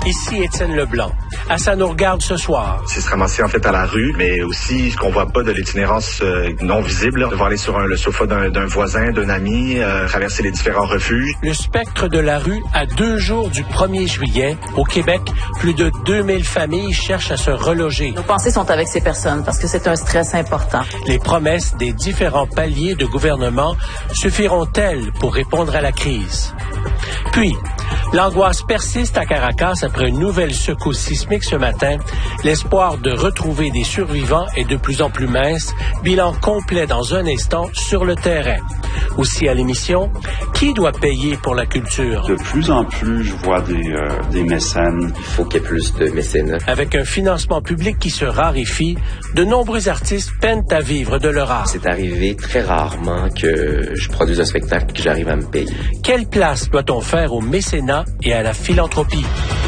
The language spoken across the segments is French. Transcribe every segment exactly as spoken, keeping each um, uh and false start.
Ici Étienne Leblanc. À Ça nous regarde ce soir. C'est se ramasser en fait à la rue, mais aussi ce qu'on voit pas de l'itinérance euh, non visible, là. Devoir aller sur un, le sofa d'un, d'un voisin, d'un ami, euh, traverser les différents refuges. Le spectre de la rue à deux jours du premier juillet. Au Québec, plus de deux mille familles cherchent à se reloger. Nos pensées sont avec ces personnes parce que c'est un stress important. Les promesses des différents paliers de gouvernement suffiront-elles pour répondre à la crise? Puis, l'angoisse persiste à Caracas après une nouvelle secousse sismique ce matin. L'espoir de retrouver des survivants est de plus en plus mince. Bilan complet dans un instant sur le terrain. Aussi à l'émission, qui doit payer pour la culture? De plus en plus, je vois des, euh, des mécènes. Il faut qu'il y ait plus de mécénat. Avec un financement public qui se raréfie, de nombreux artistes peinent à vivre de leur art. C'est arrivé très rarement que je produise un spectacle et que j'arrive à me payer. Quelle place doit-on faire au mécénat et à la philanthropie?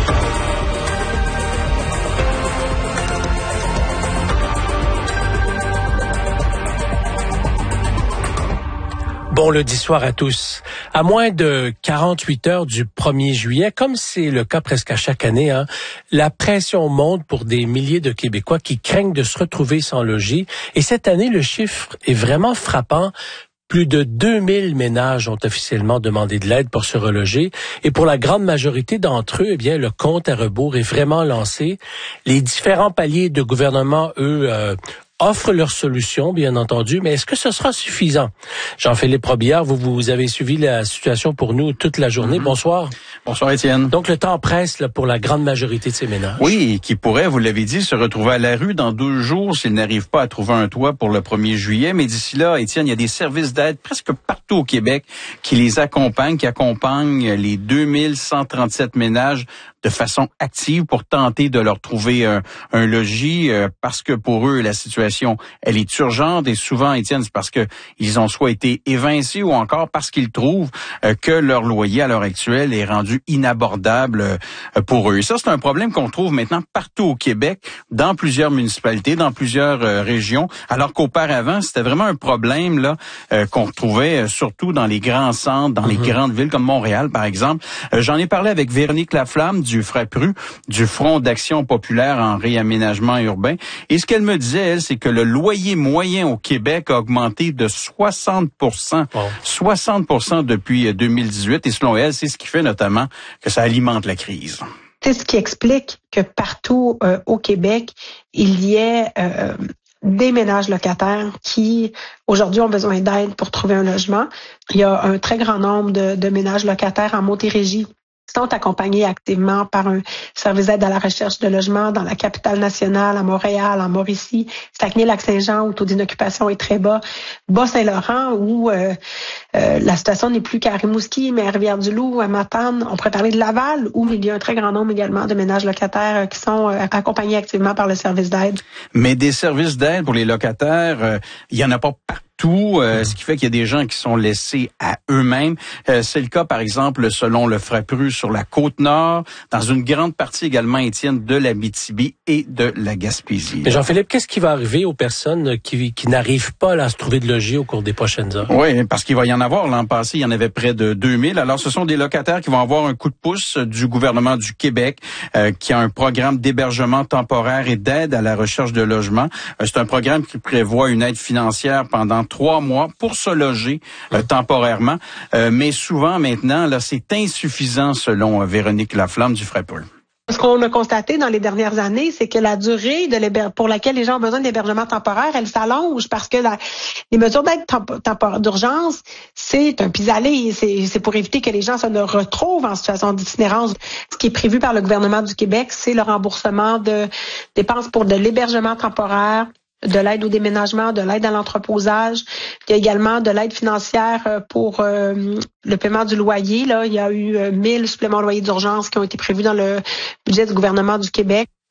Bon lundi soir à tous. À moins de quarante-huit heures du premier juillet, comme c'est le cas presque à chaque année, hein, la pression monte pour des milliers de Québécois qui craignent de se retrouver sans logis. Et cette année, le chiffre est vraiment frappant. Plus de deux mille ménages ont officiellement demandé de l'aide pour se reloger. Et pour la grande majorité d'entre eux, eh bien, le compte à rebours est vraiment lancé. Les différents paliers de gouvernement, eux, euh, offrent leurs solutions, bien entendu, mais est-ce que ce sera suffisant? Jean-Philippe Robillard, vous, vous avez suivi la situation pour nous toute la journée. Mm-hmm. Bonsoir. Bonsoir, Étienne. Donc, le temps presse là, pour la grande majorité de ces ménages. Oui, qui pourraient, vous l'avez dit, se retrouver à la rue dans deux jours s'ils n'arrivent pas à trouver un toit pour le premier juillet. Mais d'ici là, Étienne, il y a des services d'aide presque partout au Québec qui les accompagnent, qui accompagnent les deux mille cent trente-sept ménages de façon active pour tenter de leur trouver un, un logis, euh, parce que pour eux, la situation, elle est urgente et souvent, Étienne, c'est parce que ils ont soit été évincés ou encore parce qu'ils trouvent euh, que leur loyer à l'heure actuelle est rendu inabordable euh, pour eux. Et ça, c'est un problème qu'on trouve maintenant partout au Québec, dans plusieurs municipalités, dans plusieurs euh, régions, alors qu'auparavant, c'était vraiment un problème là euh, qu'on retrouvait euh, surtout dans les grands centres, dans mm-hmm. les grandes villes comme Montréal, par exemple. Euh, j'en ai parlé avec Véronique Laflamme du FRAPRU, du Front d'action populaire en réaménagement urbain. Et ce qu'elle me disait, elle, c'est que le loyer moyen au Québec a augmenté de soixante pour cent. Oh. soixante pour cent depuis deux mille dix-huit. Et selon elle, c'est ce qui fait notamment que ça alimente la crise. C'est ce qui explique que partout euh, au Québec, il y ait euh, des ménages locataires qui, aujourd'hui, ont besoin d'aide pour trouver un logement. Il y a un très grand nombre de, de ménages locataires en Montérégie sont accompagnés activement par un service d'aide à la recherche de logement dans la capitale nationale, à Montréal, en Mauricie, Saguenay-Lac-Saint-Jean, où le taux d'inoccupation est très bas, Bas-Saint-Laurent, où euh, euh, la situation n'est plus qu'à Rimouski, mais à Rivière-du-Loup, à Matane. On pourrait parler de Laval, où il y a un très grand nombre également de ménages locataires euh, qui sont euh, accompagnés activement par le service d'aide. Mais des services d'aide pour les locataires, euh, il y en a pas partout. Tout, euh, ce qui fait qu'il y a des gens qui sont laissés à eux-mêmes. Euh, c'est le cas, par exemple, selon le FRAPRU sur la Côte-Nord, dans une grande partie également, Étienne, de l'Abitibi et de la Gaspésie. Mais Jean-Philippe, qu'est-ce qui va arriver aux personnes qui, qui n'arrivent pas là, à se trouver de logis au cours des prochaines heures? Oui, parce qu'il va y en avoir. L'an passé, il y en avait près de deux mille. Alors, ce sont des locataires qui vont avoir un coup de pouce du gouvernement du Québec, euh, qui a un programme d'hébergement temporaire et d'aide à la recherche de logement. Euh, c'est un programme qui prévoit une aide financière pendant trois mois pour se loger euh, temporairement. Euh, mais souvent, maintenant, là, c'est insuffisant selon euh, Véronique Laflamme du FRAPRU. Ce qu'on a constaté dans les dernières années, c'est que la durée de l'héber- pour laquelle les gens ont besoin d'hébergement temporaire, elle s'allonge parce que la, les mesures d'aide temp- temporaire d'urgence, c'est un pis-aller. C'est, c'est pour éviter que les gens se retrouvent en situation d'itinérance. Ce qui est prévu par le gouvernement du Québec, c'est le remboursement de dépenses pour de l'hébergement temporaire, de l'aide au déménagement, de l'aide à l'entreposage. Il y a également de l'aide financière pour euh, le paiement du loyer. Là, il y a eu euh, mille suppléments de loyer d'urgence qui ont été prévus dans le budget du gouvernement du Québec.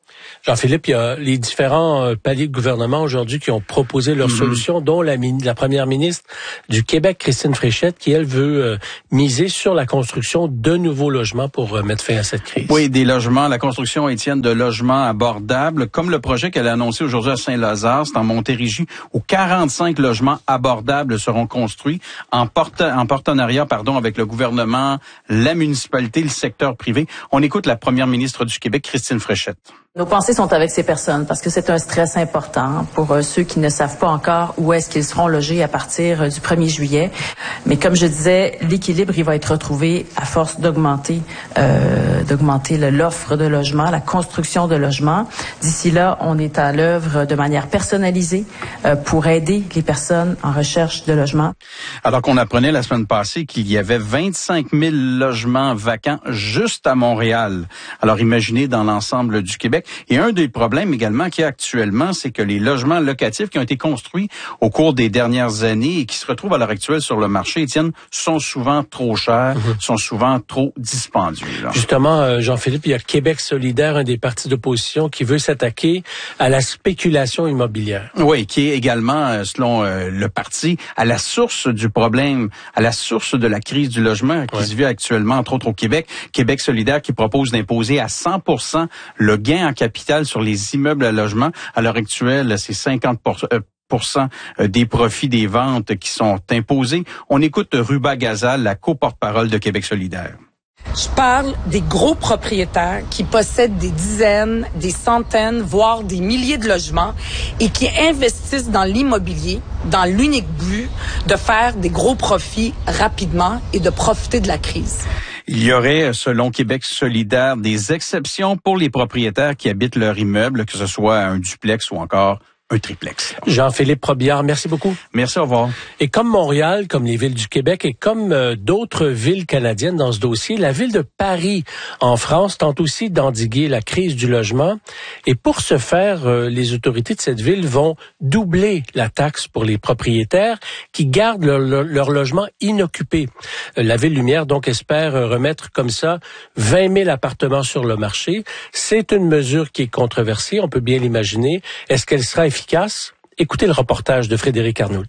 Jean-Philippe, il y a les différents paliers de gouvernement aujourd'hui qui ont proposé leurs mm-hmm. solutions, dont la, la première ministre du Québec, Christine Fréchette, qui, elle, veut euh, miser sur la construction de nouveaux logements pour euh, mettre fin à cette crise. Oui, des logements, la construction, Étienne, de logements abordables, comme le projet qu'elle a annoncé aujourd'hui à Saint-Lazare, c'est en Montérégie, où quarante-cinq logements abordables seront construits en, porta- en partenariat pardon, avec le gouvernement, la municipalité, le secteur privé. On écoute la première ministre du Québec, Christine Fréchette. Nos pensées sont avec ces personnes parce que c'est un stress important pour euh, ceux qui ne savent pas encore où est-ce qu'ils seront logés à partir euh, du premier juillet. Mais comme je disais, l'équilibre, il va être retrouvé à force d'augmenter euh, d'augmenter le, l'offre de logement, la construction de logements. D'ici là, on est à l'œuvre de manière personnalisée euh, pour aider les personnes en recherche de logement. Alors qu'on apprenait la semaine passée qu'il y avait vingt-cinq mille logements vacants juste à Montréal. Alors imaginez dans l'ensemble du Québec. Et un des problèmes également qu'il y a actuellement, c'est que les logements locatifs qui ont été construits au cours des dernières années et qui se retrouvent à l'heure actuelle sur le marché, Étienne, sont souvent trop chers, mmh. sont souvent trop dispendieux. Là. Justement, Jean-Philippe, il y a Québec solidaire, un des partis d'opposition, qui veut s'attaquer à la spéculation immobilière. Oui, qui est également, selon euh, le parti, à la source du problème, à la source de la crise du logement qui ouais. se vit actuellement, entre autres au Québec. Québec solidaire qui propose d'imposer à cent pour cent le gain en capital sur les immeubles à logement. À l'heure actuelle, c'est cinquante pour cent des profits des ventes qui sont imposés. On écoute Ruba Gazal, la co-porte-parole de Québec solidaire. Je parle des gros propriétaires qui possèdent des dizaines, des centaines, voire des milliers de logements et qui investissent dans l'immobilier dans l'unique but de faire des gros profits rapidement et de profiter de la crise. Il y aurait, selon Québec solidaire, des exceptions pour les propriétaires qui habitent leur immeuble, que ce soit un duplex ou encore un triplex. Jean-Philippe Robillard, merci beaucoup. Merci, au revoir. Et comme Montréal, comme les villes du Québec et comme euh, d'autres villes canadiennes dans ce dossier, la ville de Paris, en France, tente aussi d'endiguer la crise du logement. Et pour ce faire, euh, les autorités de cette ville vont doubler la taxe pour les propriétaires qui gardent leur, leur, leur logement inoccupé. Euh, la ville Lumière, donc, espère remettre comme ça vingt mille appartements sur le marché. C'est une mesure qui est controversée, on peut bien l'imaginer. Est-ce qu'elle sera efficace? Écoutez le reportage de Frédéric Arnould.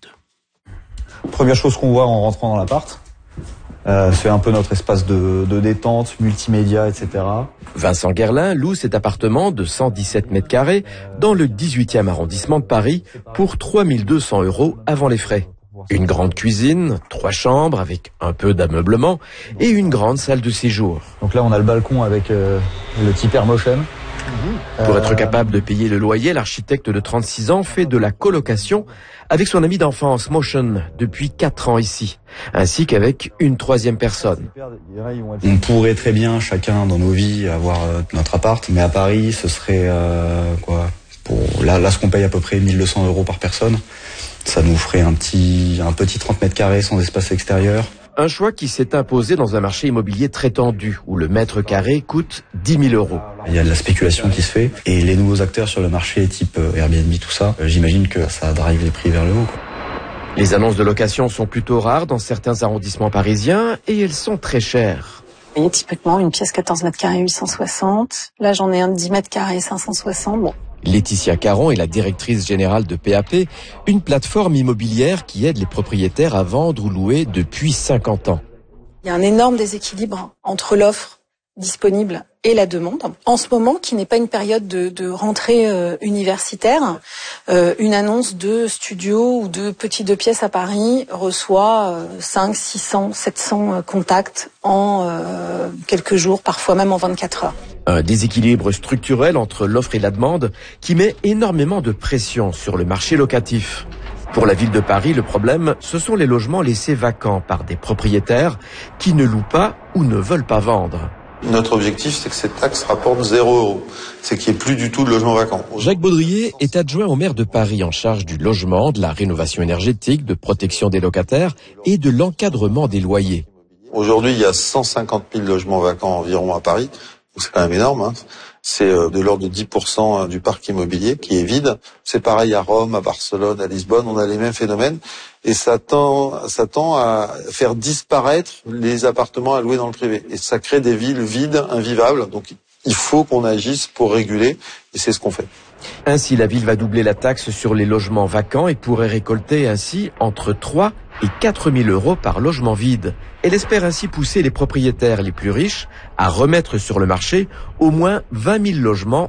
Première chose qu'on voit en rentrant dans l'appart, euh, c'est un peu notre espace de, de détente, multimédia, et cetera. Vincent Guerlain loue cet appartement de cent dix-sept mètres carrés dans le dix-huitième arrondissement de Paris pour trois mille deux cents euros avant les frais. Une grande cuisine, trois chambres avec un peu d'ameublement et une grande salle de séjour. Donc là, on a le balcon avec euh, le type Airmotion. Pour être capable de payer le loyer, l'architecte de trente-six ans fait de la colocation avec son ami d'enfance Motion depuis quatre ans ici, ainsi qu'avec une troisième personne. On pourrait très bien chacun dans nos vies avoir notre appart, mais à Paris, ce serait euh, quoi pour là, là, ce qu'on paye à peu près mille deux cents euros par personne, ça nous ferait un petit un petit trente mètres carrés sans espace extérieur. Un choix qui s'est imposé dans un marché immobilier très tendu, où le mètre carré coûte dix mille euros. Il y a de la spéculation qui se fait, et les nouveaux acteurs sur le marché, type Airbnb, tout ça, j'imagine que ça drive les prix vers le haut, quoi. Les annonces de location sont plutôt rares dans certains arrondissements parisiens, et elles sont très chères. Et typiquement, une pièce quatorze mètres carrés, huit cent soixante. Là, j'en ai un de dix mètres carrés, cinq cent soixante. Bon. Laetitia Caron est la directrice générale de P A P, une plateforme immobilière qui aide les propriétaires à vendre ou louer depuis cinquante ans. Il y a un énorme déséquilibre entre l'offre disponible et la demande. En ce moment, qui n'est pas une période de, de rentrée euh, universitaire, euh, une annonce de studio ou de petits deux pièces à Paris reçoit euh, cinq, six cents, sept cents contacts en euh, quelques jours, parfois même en vingt-quatre heures. Un déséquilibre structurel entre l'offre et la demande qui met énormément de pression sur le marché locatif. Pour la ville de Paris, le problème, ce sont les logements laissés vacants par des propriétaires qui ne louent pas ou ne veulent pas vendre. Notre objectif, c'est que cette taxe rapporte zéro euro. C'est qu'il n'y ait plus du tout de logements vacants. Jacques Baudrier est adjoint au maire de Paris en charge du logement, de la rénovation énergétique, de protection des locataires et de l'encadrement des loyers. Aujourd'hui, il y a cent cinquante mille logements vacants environ à Paris. C'est quand même énorme, hein. C'est de l'ordre de dix pour cent du parc immobilier qui est vide. C'est pareil à Rome, à Barcelone, à Lisbonne, on a les mêmes phénomènes. Et ça tend, ça tend à faire disparaître les appartements à louer dans le privé. Et ça crée des villes vides, invivables. Donc Il faut qu'on agisse pour réguler, et c'est ce qu'on fait. Ainsi, la ville va doubler la taxe sur les logements vacants et pourrait récolter ainsi entre trois et quatre mille euros par logement vide. Elle espère ainsi pousser les propriétaires les plus riches à remettre sur le marché au moins vingt mille logements